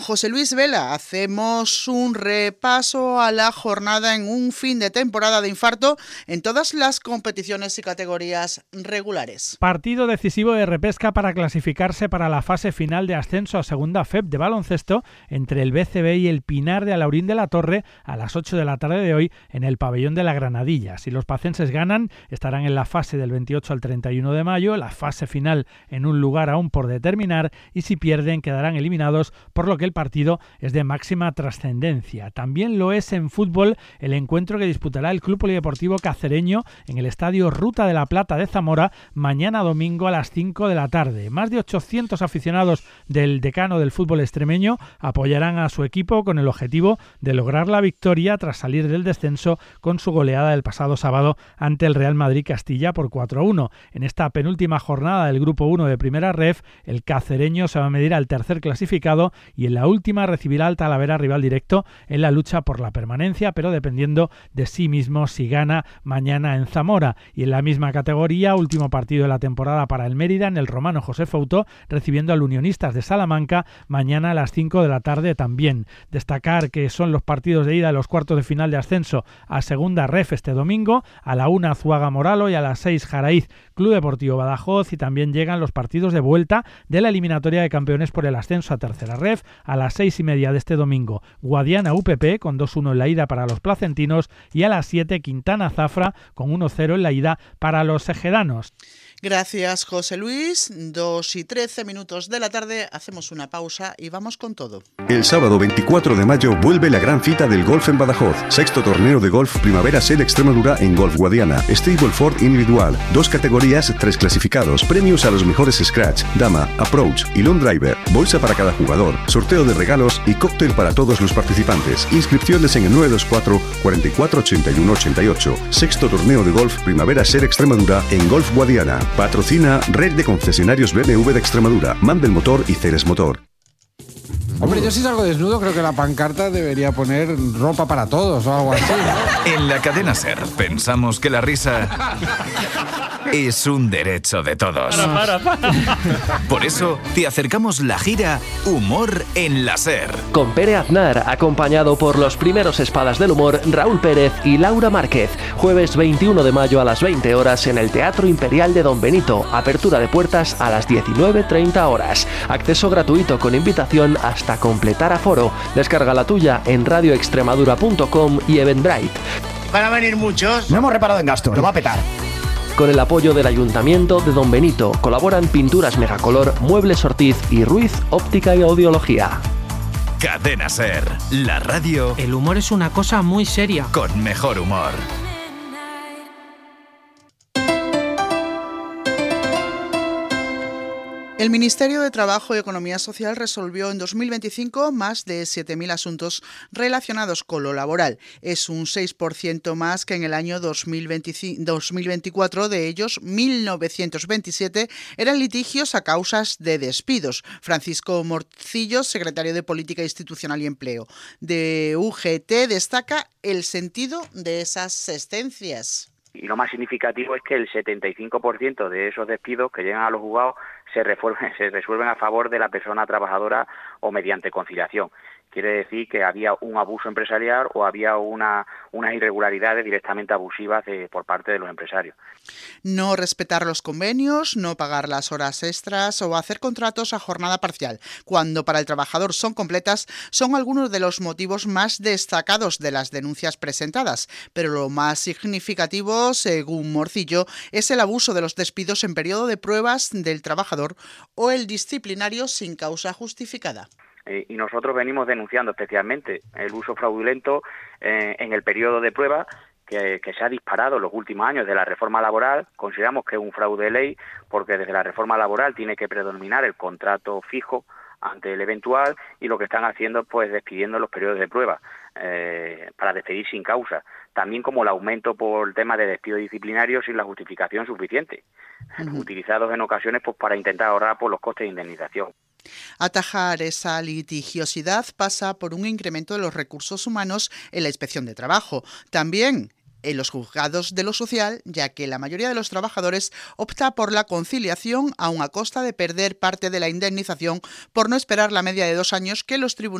José Luis Vela, hacemos un repaso a la jornada en un fin de temporada de infarto en todas las competiciones y categorías regulares. Partido decisivo de repesca para clasificarse para la fase final de ascenso a segunda FEP de baloncesto entre el BCB y el Pinar de Alaurín de la Torre a las 8 de la tarde de hoy en el pabellón de la Granadilla. Si los pacenses ganan, estarán en la fase del 28 al 31 de mayo, la fase final en un lugar aún por determinar, y si pierden quedarán eliminados, por lo que el partido es de máxima trascendencia. También lo es en fútbol el encuentro que disputará el Club Polideportivo Cacereño en el estadio Ruta de la Plata de Zamora mañana domingo a las 5 de la tarde. Más de 800 aficionados del decano del fútbol extremeño apoyarán a su equipo con el objetivo de lograr la victoria tras salir del descenso con su goleada del pasado sábado ante el Real Madrid Castilla por 4-1. En esta penúltima jornada del Grupo 1 de Primera Ref, el cacereño se va a medir al tercer clasificado y en la última recibirá al Talavera, rival directo en la lucha por la permanencia, pero dependiendo de sí mismo si gana mañana en Zamora. Y en la misma categoría, último partido de la temporada para el Mérida en el Romano José Fouto, recibiendo al Unionistas de Salamanca mañana a las 5 de la tarde también. Destacar que son los partidos de ida de los cuartos de final de ascenso a segunda ref este domingo, a la 1 Azuaga Moralo y a las 6 Jaraíz Club Deportivo Badajoz, y también llegan los partidos de vuelta de la eliminatoria de campeones por el ascenso a tercera ref a las 6:30 de este domingo. Guadiana UPP con 2-1 en la ida para los placentinos y a las 7 Quintana Zafra con 1-0 en la ida para los ejedanos. Gracias, José Luis. 2:13 de la tarde, hacemos una pausa y vamos con todo. El sábado 24 de mayo vuelve la gran cita del golf en Badajoz. Sexto torneo de golf Primavera Sel Extremadura en Golf Guadiana. Stableford individual. 2 categorías, 3 clasificados. Premios a los mejores scratch, dama, approach y long driver. Bolsa para cada jugador. Sorteo de regalos y cóctel para todos los participantes. Inscripciones en el 924 44 81 88. Sexto torneo de golf Primavera Sel Extremadura en Golf Guadiana. Patrocina Red de Concesionarios BMW de Extremadura, Mandel Motor y Ceres Motor. Hombre, yo si salgo desnudo creo que la pancarta debería poner ropa para todos o algo así, ¿no? En la cadena SER pensamos que la risa es un derecho de todos. Para. Por eso te acercamos la gira Humor en la SER. Con Pere Aznar, acompañado por los primeros espadas del humor, Raúl Pérez y Laura Márquez. Jueves 21 de mayo a las 20 horas en el Teatro Imperial de Don Benito. Apertura de puertas a las 19:30 horas. Acceso gratuito con invitación hasta completar aforo. Descarga la tuya en radioextremadura.com y Eventbrite. Van a venir muchos. No hemos reparado en gasto, lo va a petar. Con el apoyo del Ayuntamiento de Don Benito colaboran Pinturas Megacolor, Muebles Ortiz y Ruiz Óptica y Audiología. Cadena SER, la radio. El humor es una cosa muy seria. Con mejor humor. El Ministerio de Trabajo y Economía Social resolvió en 2025 más de 7.000 asuntos relacionados con lo laboral. Es un 6% más que en el año 2024. De ellos, 1.927 eran litigios a causas de despidos. Francisco Morcillo, secretario de Política Institucional y Empleo de UGT, destaca el sentido de esas sentencias. Y lo más significativo es que el 75% de esos despidos que llegan a los juzgados se resuelven a favor de la persona trabajadora o mediante conciliación. Quiere decir que había un abuso empresarial o había unas irregularidades directamente abusivas por parte de los empresarios. No respetar los convenios, no pagar las horas extras o hacer contratos a jornada parcial, cuando para el trabajador son completas, son algunos de los motivos más destacados de las denuncias presentadas. Pero lo más significativo, según Morcillo, es el abuso de los despidos en periodo de pruebas del trabajador o el disciplinario sin causa justificada. Y nosotros venimos denunciando especialmente el uso fraudulento en el periodo de prueba que se ha disparado en los últimos años de la reforma laboral. Consideramos que es un fraude de ley porque desde la reforma laboral tiene que predominar el contrato fijo ante el eventual, y lo que están haciendo pues despidiendo los periodos de prueba para despedir sin causa. También como el aumento por el tema de despido disciplinario sin la justificación suficiente, utilizados en ocasiones pues para intentar ahorrar por los costes de indemnización. Atajar esa litigiosidad pasa por un incremento de los recursos humanos en la Inspección de Trabajo. También en los juzgados de lo social, ya que la mayoría de los trabajadores opta por la conciliación aun a costa de perder parte de la indemnización por no esperar la media de 2 años que los tribunales